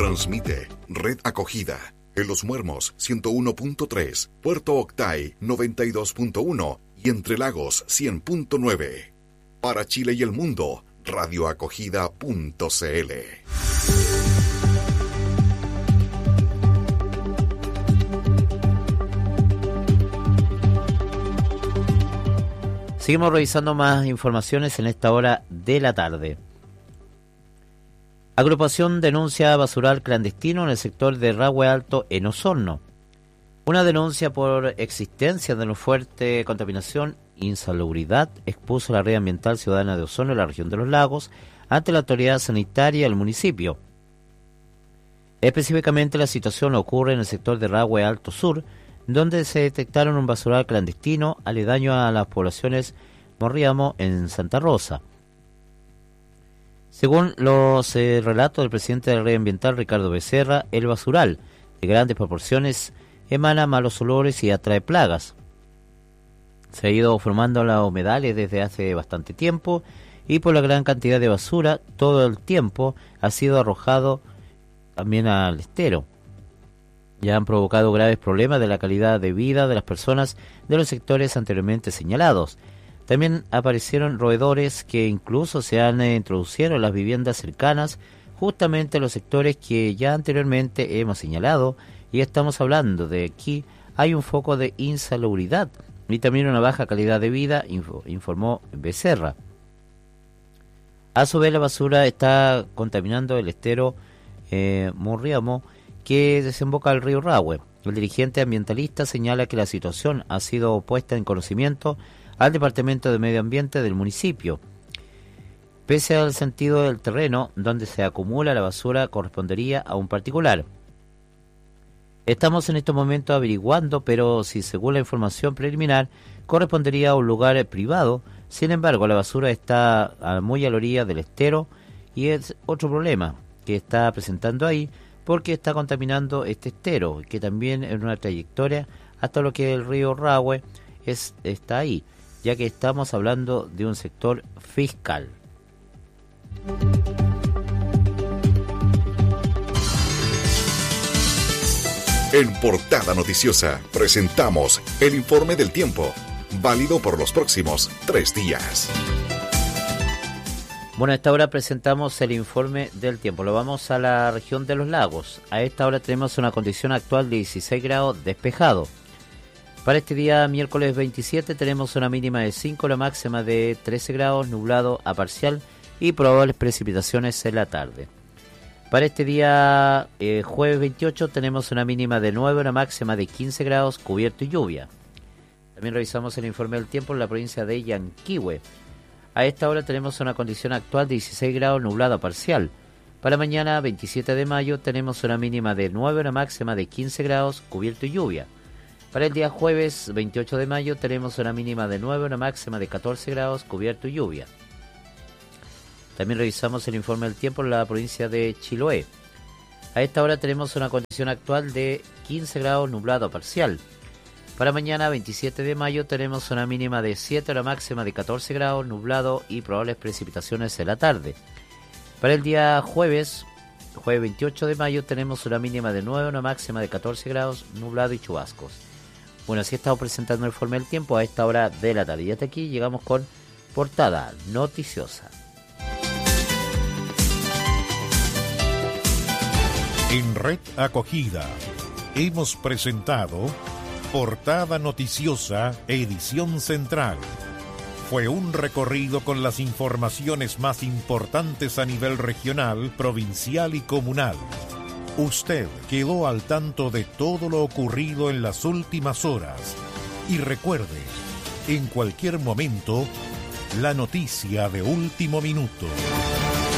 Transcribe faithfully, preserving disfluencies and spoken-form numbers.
Transmite Red Acogida en Los Muermos ciento uno punto tres, Puerto Octay noventa y dos punto uno y Entre Lagos cien punto nueve. Para Chile y el mundo, radioacogida punto cl. Seguimos revisando más informaciones en esta hora de la tarde. Agrupación denuncia basural clandestino en el sector de Rahue Alto en Osorno. Una denuncia por existencia de una fuerte contaminación e insalubridad expuso a la red ambiental ciudadana de Osorno en la región de los lagos ante la autoridad sanitaria del municipio. Específicamente la situación ocurre en el sector de Rahue Alto Sur, donde se detectaron un basural clandestino aledaño a las poblaciones Morriamo en Santa Rosa. Según los eh, relatos del presidente de la red ambiental, Ricardo Becerra, el basural de grandes proporciones emana malos olores y atrae plagas. Se ha ido formando las humedales desde hace bastante tiempo y por la gran cantidad de basura todo el tiempo ha sido arrojado también al estero. Ya han provocado graves problemas de la calidad de vida de las personas de los sectores anteriormente señalados. También aparecieron roedores que incluso se han eh, introducido en las viviendas cercanas, justamente en los sectores que ya anteriormente hemos señalado, y estamos hablando de aquí hay un foco de insalubridad y también una baja calidad de vida, info, informó Becerra. A su vez, la basura está contaminando el estero eh, Morriamo, que desemboca al río Rahue. El dirigente ambientalista señala que la situación ha sido puesta en conocimiento al Departamento de Medio Ambiente del municipio. Pese al sentido del terreno donde se acumula la basura correspondería a un particular. Estamos en estos momentos averiguando, pero si según la información preliminar correspondería a un lugar privado. Sin embargo, la basura está muy a la orilla del estero y es otro problema que está presentando ahí, porque está contaminando este estero, que también en una trayectoria hasta lo que el río Rahue es, está ahí, ya que estamos hablando de un sector fiscal. En Portada Noticiosa presentamos el informe del tiempo, válido por los próximos tres días. Bueno, a esta hora presentamos el informe del tiempo. Lo vamos a la región de los lagos. A esta hora tenemos una condición actual de dieciséis grados despejado. Para este día, miércoles veintisiete, tenemos una mínima de cinco, la máxima de trece grados, nublado a parcial y probables precipitaciones en la tarde. Para este día, eh, jueves veintiocho, tenemos una mínima de nueve, una máxima de quince grados, cubierto y lluvia. También revisamos el informe del tiempo en la provincia de Yanquihue. A esta hora tenemos una condición actual de dieciséis grados, nublado a parcial. Para mañana, veintisiete de mayo, tenemos una mínima de nueve, una máxima de quince grados, cubierto y lluvia. Para el día jueves, veintiocho de mayo, tenemos una mínima de nueve, una máxima de catorce grados, cubierto y lluvia. También revisamos el informe del tiempo en la provincia de Chiloé. A esta hora tenemos una condición actual de quince grados, nublado a parcial. Para mañana, veintisiete de mayo, tenemos una mínima de siete, una máxima de catorce grados, nublado y probables precipitaciones en la tarde. Para el día jueves, jueves veintiocho de mayo, tenemos una mínima de nueve, una máxima de catorce grados, nublado y chubascos. Bueno, así estamos presentando el informe del tiempo a esta hora de la tarde. Y hasta aquí llegamos con Portada Noticiosa. En Red Acogida hemos presentado Portada Noticiosa, edición central. Fue un recorrido con las informaciones más importantes a nivel regional, provincial y comunal. Usted quedó al tanto de todo lo ocurrido en las últimas horas. Y recuerde, en cualquier momento, la noticia de último minuto.